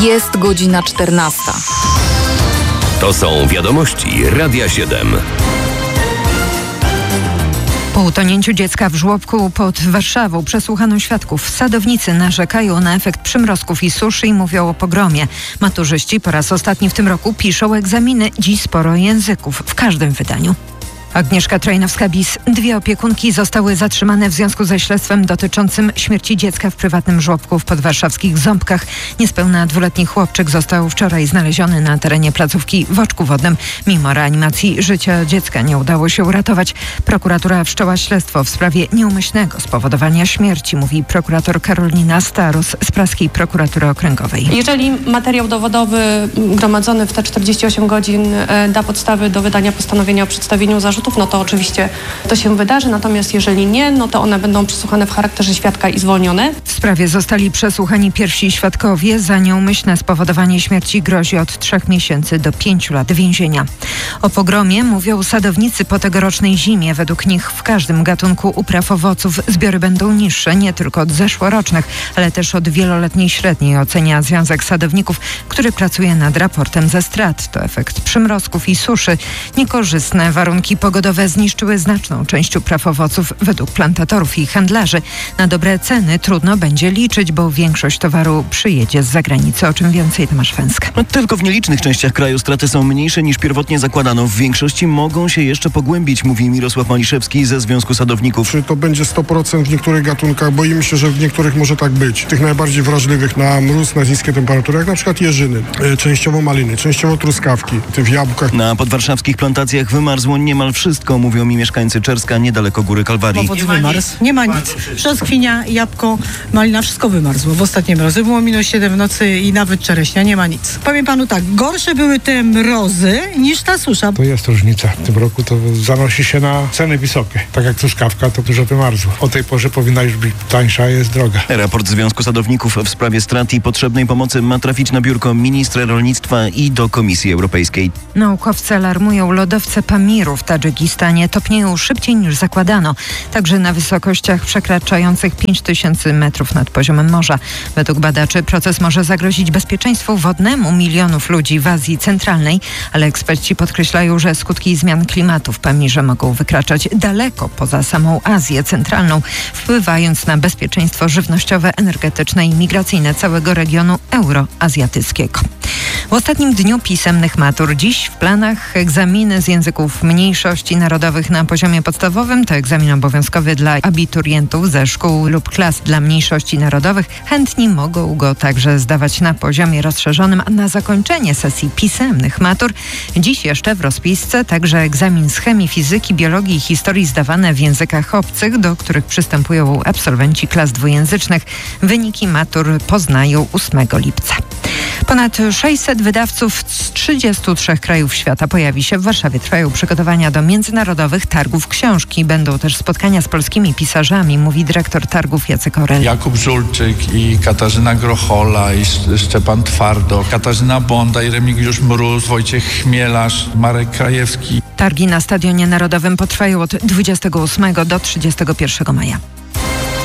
Jest godzina 14. To są wiadomości Radia 7. Po utonięciu dziecka w żłobku pod Warszawą przesłuchano świadków. Sadownicy narzekają na efekt przymrozków i suszy i mówią o pogromie. Maturzyści po raz ostatni w tym roku piszą egzaminy. Dziś sporo języków w każdym wydaniu. Agnieszka Trojnowska-Bis. 2 opiekunki zostały zatrzymane w związku ze śledztwem dotyczącym śmierci dziecka w prywatnym żłobku w podwarszawskich Ząbkach. Niespełna 2-letni chłopczyk został wczoraj znaleziony na terenie placówki w Oczku Wodnym. Mimo reanimacji życia dziecka nie udało się uratować. Prokuratura wszczęła śledztwo w sprawie nieumyślnego spowodowania śmierci, mówi prokurator Karolina Staros z Praskiej Prokuratury Okręgowej. Jeżeli materiał dowodowy gromadzony w te 48 godzin da podstawy do wydania postanowienia o przedstawieniu zarzutów, no to oczywiście to się wydarzy, natomiast jeżeli nie, no to one będą przesłuchane w charakterze świadka i zwolnione. W sprawie zostali przesłuchani pierwsi świadkowie. Za nieumyślne spowodowanie śmierci grozi od 3 miesięcy do 5 lat więzienia. O pogromie mówią sadownicy po tegorocznej zimie. Według nich w każdym gatunku upraw owoców zbiory będą niższe, nie tylko od zeszłorocznych, ale też od wieloletniej średniej, ocenia Związek Sadowników, który pracuje nad raportem ze strat. To efekt przymrozków i suszy. Niekorzystne warunki pogodowe zniszczyły znaczną część upraw owoców według plantatorów i handlarzy. Na dobre ceny trudno będzie liczyć, bo większość towaru przyjedzie z zagranicy. O czym więcej Tomasz Węska. Tylko w nielicznych częściach kraju straty są mniejsze niż pierwotnie zakładano. W większości mogą się jeszcze pogłębić, mówi Mirosław Maliszewski ze Związku Sadowników. Czy to będzie 100% w niektórych gatunkach? Boimy się, że w niektórych może tak być. Tych najbardziej wrażliwych na mróz, na niskie temperatury, jak na przykład jeżyny, częściowo maliny, częściowo truskawki, w jabłkach. Na podwarszawskich plantacjach wymarzło niemal wszystko, mówią mi mieszkańcy Czerska, niedaleko Góry Kalwarii. Owoc wymarzł. Nie ma nic. Brzoskwinia, jabłko, malina, wszystko wymarzło. W ostatnie mrozy było -7 w nocy i nawet czereśnia, nie ma nic. Powiem panu tak, gorsze były te mrozy niż ta susza. To jest różnica. W tym roku to zanosi się na ceny wysokie. Tak jak truskawka, to dużo wymarzło. O tej porze powinna już być tańsza, jest droga. Raport Związku Sadowników w sprawie strat i potrzebnej pomocy ma trafić na biurko ministra rolnictwa i do Komisji Europejskiej. Naukowcy alarmują, lodowce Pamiru w Tadżykistanie topnieją szybciej niż zakładano, także na wysokościach przekraczających 5000 metrów nad poziomem morza. Według badaczy proces może zagrozić bezpieczeństwu wodnemu milionów ludzi w Azji Centralnej, ale eksperci podkreślają, że skutki zmian klimatu w Pamirze mogą wykraczać daleko poza samą Azję Centralną, wpływając na bezpieczeństwo żywnościowe, energetyczne i migracyjne całego regionu euroazjatyckiego. W ostatnim dniu pisemnych matur dziś w planach egzaminy z języków mniejszości narodowych na poziomie podstawowym. To egzamin obowiązkowy dla abiturientów ze szkół lub klas dla mniejszości narodowych. Chętni mogą go także zdawać na poziomie rozszerzonym, a na zakończenie sesji pisemnych matur dziś jeszcze w rozpisce także egzamin z chemii, fizyki, biologii i historii zdawane w językach obcych, do których przystępują absolwenci klas dwujęzycznych. Wyniki matur poznają 8 lipca. Ponad 600 wydawców z 33 krajów świata pojawi się w Warszawie. Trwają przygotowania do międzynarodowych targów książki. Będą też spotkania z polskimi pisarzami, mówi dyrektor targów Jacek Orel. Jakub Żulczyk i Katarzyna Grochola i Szczepan Twardo, Katarzyna Bonda i Remigiusz Mróz, Wojciech Chmielarz, Marek Krajewski. Targi na Stadionie Narodowym potrwają od 28 do 31 maja.